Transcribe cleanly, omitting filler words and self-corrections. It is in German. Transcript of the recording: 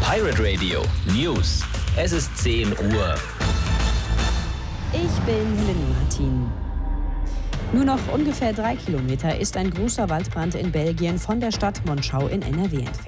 Pirate Radio News. Es ist 10 Uhr. Ich bin Helene Martin. Nur noch ungefähr 3 Kilometer ist ein großer Waldbrand in Belgien von der Stadt Monschau in NRW entfernt.